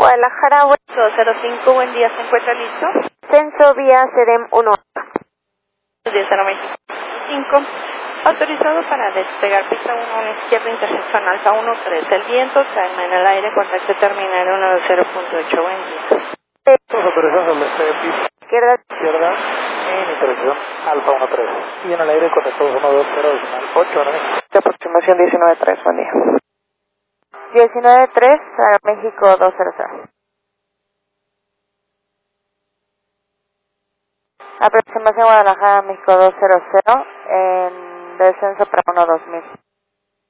Guadalajara, 205, buen día, ¿se encuentra listo? censo vía CEDEM 1. Desde Aeroméxico 5, autorizado para despegar pista 1 a la izquierda, intersección Alfa 13. El viento, calma en el aire, contacto terminal 120.8, buen día. Todos autorizados al despegue pista Izquierda, en intersección Alfa 13. Y en el aire contactados 120.8, Aeroméxico. aproximación 19.3, buen día. 19.3, Aeroméxico 200. Aproximación Guadalajara, México 200, en descenso para 1-2000.